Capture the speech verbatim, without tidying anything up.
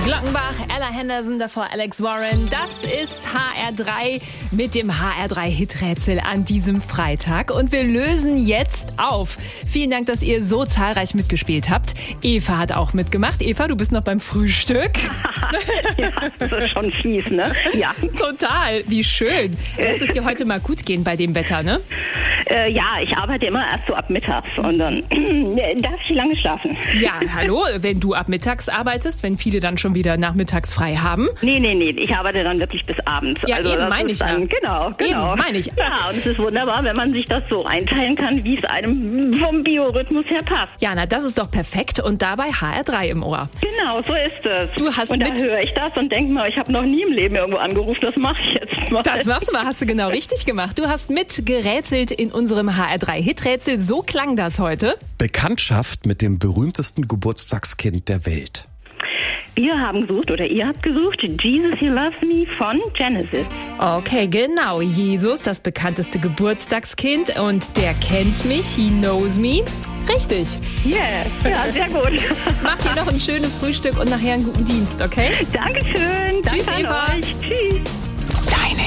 Glockenbach, Ella Henderson, davor Alex Warren. Das ist H R drei mit dem H R drei Hiträtsel an diesem Freitag. Und wir lösen jetzt auf. Vielen Dank, dass ihr so zahlreich mitgespielt habt. Eva hat auch mitgemacht. Eva, du bist noch beim Frühstück. Ja, das ist schon fies, ne? Ja. Total, wie schön. Lässt es dir heute mal gut gehen bei dem Wetter, ne? Äh, ja, ich arbeite immer erst so ab mittags und dann äh, darf ich lange schlafen. Ja, hallo, wenn du ab mittags arbeitest, wenn viele dann schon wieder nachmittags frei haben. Nee, nee, nee, ich arbeite dann wirklich bis abends. Ja, also, eben, meine ich dann, ja. Genau, genau. Eben, meine ich. Ja, und es ist wunderbar, wenn man sich das so einteilen kann, wie es einem vom Biorhythmus her passt. Jana, das ist doch perfekt und dabei H R drei im Ohr. Genau, so ist es. Du hast und da mit höre ich das und denke mal, ich habe noch nie im Leben irgendwo angerufen, das mache ich jetzt mal. Das machst du mal, hast du genau richtig gemacht. Du hast mitgerätselt in unserem H R drei Hiträtsel. So klang das heute. Bekanntschaft mit dem berühmtesten Geburtstagskind der Welt. Wir haben gesucht, oder ihr habt gesucht, Jesus You Love Me von Genesis. Okay, genau. Jesus, das bekannteste Geburtstagskind und der kennt mich, he knows me. Richtig. Yes, ja, sehr gut. Mach dir noch ein schönes Frühstück und nachher einen guten Dienst, okay? Dankeschön. Tschüss, Danke an Eva. euch. Tschüss.